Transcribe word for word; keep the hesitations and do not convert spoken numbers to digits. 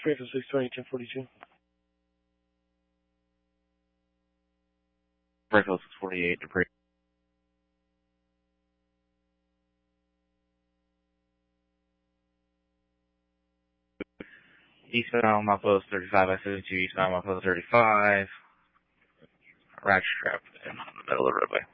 Springfield six twenty, ten forty-two. Springfield six forty-eight, Dupree. Eastbound, Milepost thirty-five by seventy-two, eastbound, Milepost thirty-five. Ratchet trap in the middle of the roadway.